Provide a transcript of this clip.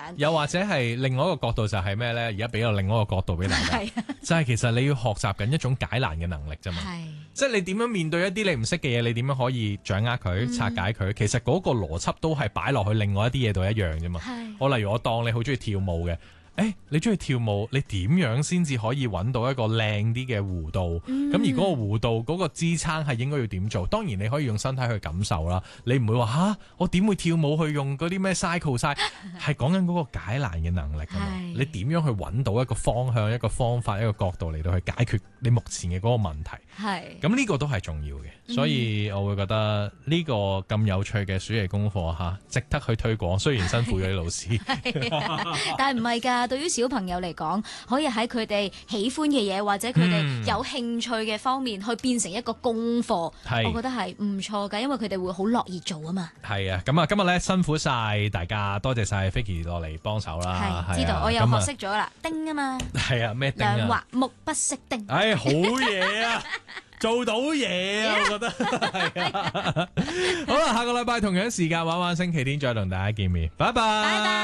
又或者係另外一個角度就係咩咧？而家俾個另外一個角度俾大家，就係其實你要學習緊一種解難嘅能力啫嘛。即係你點樣面對一啲你唔識嘅嘢，你點樣可以掌握佢、拆解佢？其實嗰個邏輯都係擺落去另外一啲嘢度一樣啫嘛。我例如我當你好中意跳舞嘅。你中意跳舞，你點樣先至可以揾到一個靚啲嘅弧度？咁而嗰個弧度嗰個支撐係應該要點做？當然你可以用身體去感受啦。你唔會話吓，我點會跳舞去用嗰啲咩 cycle 係講緊嗰個解難嘅能力㗎嘛？你點樣去揾到一個方向、一個方法、一個角度嚟到去解決你目前嘅嗰個問題？咁呢個都係重要嘅，所以我會覺得呢個咁有趣嘅暑期功課值得去推廣。雖然辛苦咗啲老師， 但係唔係㗎。對於小朋友嚟講，可以喺佢哋喜歡嘅嘢或者佢哋有興趣嘅方面，去變成一個功課，我覺得係唔錯㗎，因為佢哋會好樂意做啊嘛。 係啊，咁啊，今日咧辛苦晒大家，多謝晒 Vicky 落嚟幫手啦。 知道我又學識咗啦，叮啊嘛。 係啊，咩叮啊？ 兩畫木不識叮。 好嘢啊！做到嘢啊！我覺得係啊。好啦，下個禮拜同樣時間玩玩星期天再同大家見面，拜拜。